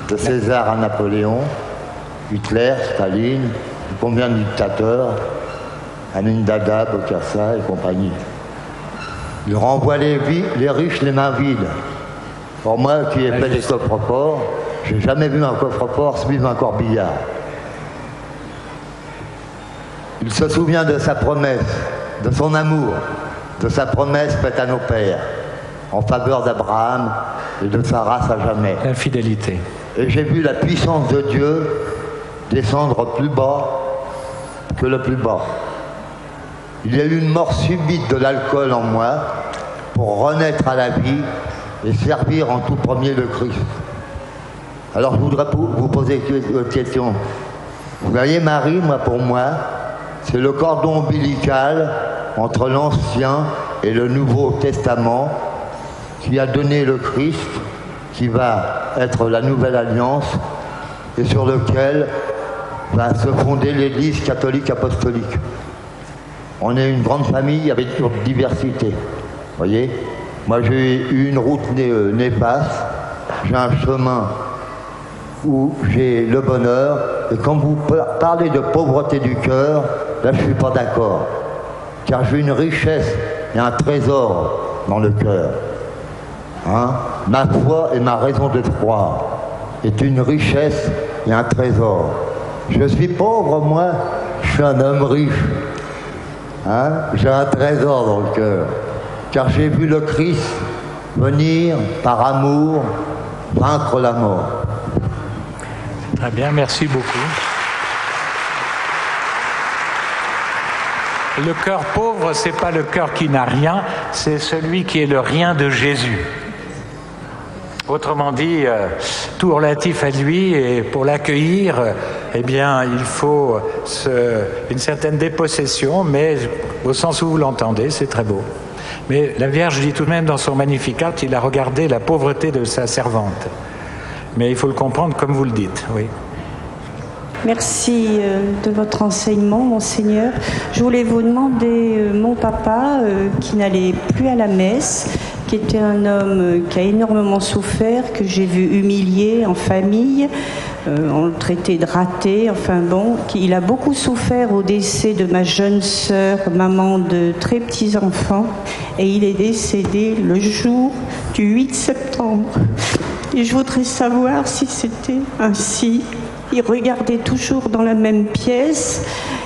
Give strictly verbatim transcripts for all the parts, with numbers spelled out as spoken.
de César à Napoléon, Hitler, Staline, combien de dictateurs, Amin Dada, Bokassa et compagnie. Il renvoie les, les riches les mains vides. Pour moi qui ai fait des coffres-forts, j'ai jamais vu un coffre-fort suivre un corbillard. Il se souvient de sa promesse, de son amour, de sa promesse faite à nos pères, en faveur d'Abraham et de sa race à jamais. La fidélité. Et j'ai vu la puissance de Dieu descendre plus bas que le plus bas. Il y a eu une mort subite de l'alcool en moi pour renaître à la vie et servir en tout premier le Christ. Alors je voudrais vous poser une question. Vous voyez, Marie, moi pour moi, c'est le cordon ombilical entre l'Ancien et le Nouveau Testament qui a donné le Christ, qui va être la nouvelle alliance et sur lequel va se fonder l'Église catholique apostolique. On est une grande famille avec une diversité. Vous voyez, moi j'ai eu une route né, euh, néfaste, j'ai un chemin où j'ai le bonheur, et quand vous parlez de pauvreté du cœur, là je ne suis pas d'accord, car j'ai une richesse et un trésor dans le cœur. Hein? Ma foi et ma raison de croire est une richesse et un trésor. Je suis pauvre, moi, je suis un homme riche. Hein? J'ai un trésor dans le cœur, car j'ai vu le Christ venir par amour vaincre la mort. Très bien, merci beaucoup. Le cœur pauvre, c'est pas le cœur qui n'a rien, c'est celui qui est le rien de Jésus. Autrement dit, euh, tout relatif à lui, et pour l'accueillir, euh, eh bien, il faut se, une certaine dépossession, mais au sens où vous l'entendez, c'est très beau. Mais la Vierge dit tout de même dans son Magnificat qu'il a regardé la pauvreté de sa servante. Mais il faut le comprendre comme vous le dites, oui. Merci de votre enseignement, Monseigneur. Je voulais vous demander, mon papa, qui n'allait plus à la messe, qui était un homme qui a énormément souffert, que j'ai vu humilié en famille, euh, on le traitait de raté, enfin bon, il a beaucoup souffert au décès de ma jeune sœur, maman de très petits enfants, et il est décédé le jour du huit septembre. Et je voudrais savoir si c'était ainsi. Il regardait toujours dans la même pièce.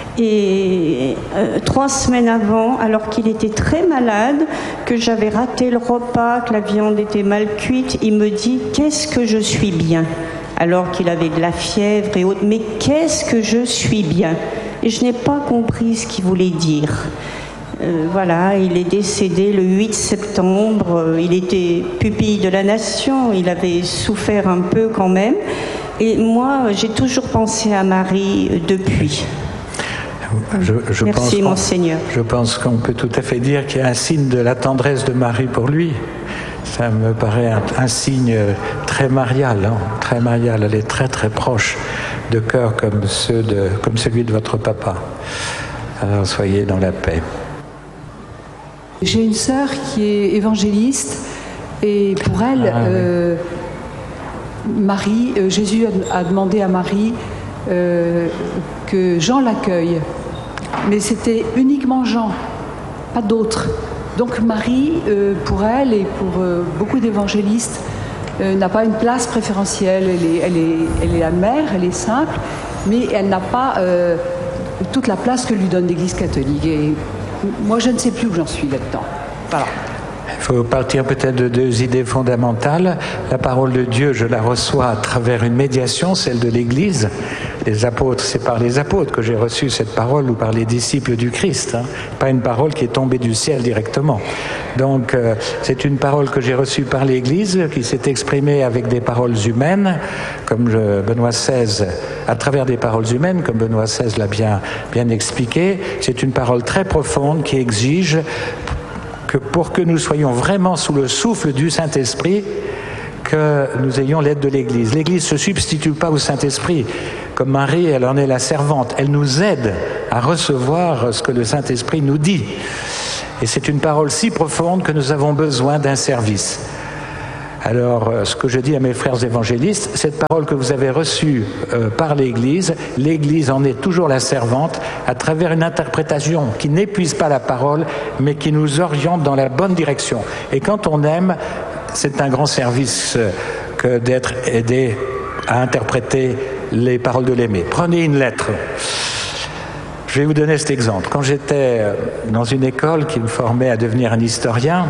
Et euh, trois semaines avant, alors qu'il était très malade, que j'avais raté le repas, que la viande était mal cuite, il me dit « Qu'est-ce que je suis bien ?» alors qu'il avait de la fièvre et autres. « Mais qu'est-ce que je suis bien ?» Et je n'ai pas compris ce qu'il voulait dire. Euh, voilà, il est décédé le huit septembre. Il était pupille de la nation, il avait souffert un peu quand même. Et moi, j'ai toujours pensé à Marie depuis. Je, je Merci, pense Monseigneur. Je pense qu'on peut tout à fait dire qu'il y a un signe de la tendresse de Marie pour lui. Ça me paraît un, un signe très marial, hein, très marial. Elle est très très proche de cœur comme, ceux de, comme celui de votre papa. Alors soyez dans la paix. J'ai une sœur qui est évangéliste et pour elle, ah, euh, oui. Marie, euh, Jésus a, a demandé à Marie euh, que Jean l'accueille. Mais c'était uniquement Jean, pas d'autres. Donc Marie, euh, pour elle et pour euh, beaucoup d'évangélistes, euh, n'a pas une place préférentielle. Elle est, elle, est, elle est la mère, elle est simple, mais elle n'a pas euh, toute la place que lui donne l'Église catholique. Et moi, je ne sais plus où j'en suis là-dedans. Voilà. Il faut partir peut-être de deux idées fondamentales. La parole de Dieu, je la reçois à travers une médiation, celle de l'Église. Les apôtres, c'est par les apôtres que j'ai reçu cette parole, ou par les disciples du Christ, hein. Pas une parole qui est tombée du ciel directement. Donc, euh, c'est une parole que j'ai reçue par l'Église, qui s'est exprimée avec des paroles humaines, comme je, Benoît seize, à travers des paroles humaines, comme Benoît seize l'a bien, bien expliqué. C'est une parole très profonde qui exige que pour que nous soyons vraiment sous le souffle du Saint-Esprit, que nous ayons l'aide de l'Église. L'Église ne se substitue pas au Saint-Esprit. Comme Marie, elle en est la servante. Elle nous aide à recevoir ce que le Saint-Esprit nous dit. Et c'est une parole si profonde que nous avons besoin d'un service. Alors, ce que je dis à mes frères évangélistes, cette parole que vous avez reçue euh, par l'Église, l'Église en est toujours la servante à travers une interprétation qui n'épuise pas la parole, mais qui nous oriente dans la bonne direction. Et quand on aime, c'est un grand service que d'être aidé à interpréter les paroles de l'Aimé. Prenez une lettre. Je vais vous donner cet exemple. Quand j'étais dans une école qui me formait à devenir un historien,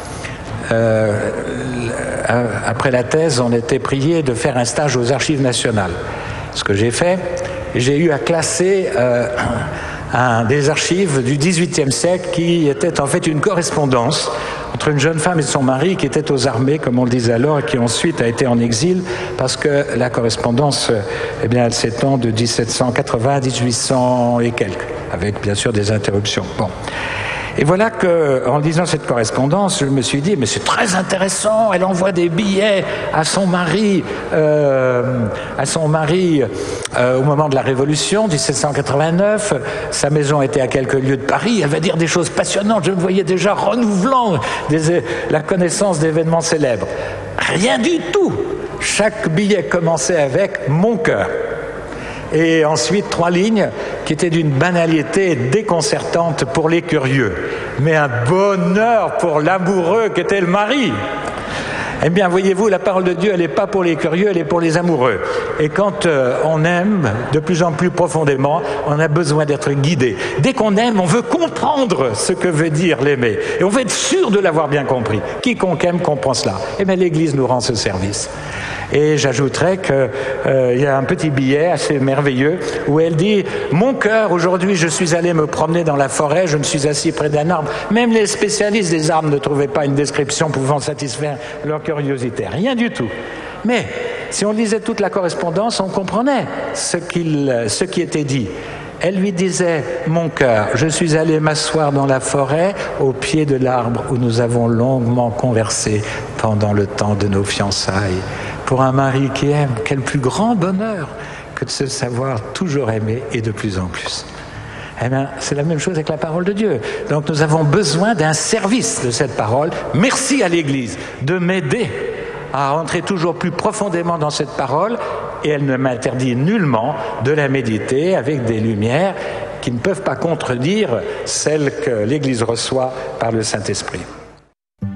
Euh, après la thèse, on était prié de faire un stage aux Archives nationales. Ce que j'ai fait, j'ai eu à classer euh, un des archives du dix-huitième siècle qui était en fait une correspondance entre une jeune femme et son mari qui était aux armées, comme on le disait alors, et qui ensuite a été en exil parce que la correspondance, eh bien, elle s'étend de dix-sept cent quatre-vingts à dix-huit cents et quelques, avec bien sûr des interruptions. Bon. Et voilà que, en lisant cette correspondance, je me suis dit, mais c'est très intéressant, elle envoie des billets à son mari, euh, à son mari euh, au moment de la Révolution, dix-sept cent quatre-vingt-neuf, sa maison était à quelques lieues de Paris, elle va dire des choses passionnantes, je me voyais déjà renouvelant des, la connaissance d'événements célèbres. Rien du tout. Chaque billet commençait avec « mon cœur ». Et ensuite, trois lignes qui étaient d'une banalité déconcertante pour les curieux, mais un bonheur pour l'amoureux qu'était le mari. Eh bien, voyez-vous, la parole de Dieu, elle n'est pas pour les curieux, elle est pour les amoureux. Et quand euh, on aime de plus en plus profondément, on a besoin d'être guidé. Dès qu'on aime, on veut comprendre ce que veut dire l'aimer. Et on veut être sûr de l'avoir bien compris. Quiconque aime comprend cela. Eh bien, l'Église nous rend ce service. Et j'ajouterais qu'il euh, y a un petit billet assez merveilleux où elle dit « Mon cœur, aujourd'hui, je suis allé me promener dans la forêt, je me suis assis près d'un arbre. » Même les spécialistes des arbres ne trouvaient pas une description pouvant satisfaire leur curiosité. Rien du tout. Mais si on lisait toute la correspondance, on comprenait ce, qu'il, ce qui était dit. Elle lui disait « Mon cœur, je suis allé m'asseoir dans la forêt au pied de l'arbre où nous avons longuement conversé pendant le temps de nos fiançailles. » Pour un mari qui aime, quel plus grand bonheur que de se savoir toujours aimé et de plus en plus. Eh bien, c'est la même chose avec la parole de Dieu. Donc nous avons besoin d'un service de cette parole. Merci à l'Église de m'aider à rentrer toujours plus profondément dans cette parole, et elle ne m'interdit nullement de la méditer avec des lumières qui ne peuvent pas contredire celles que l'Église reçoit par le Saint-Esprit.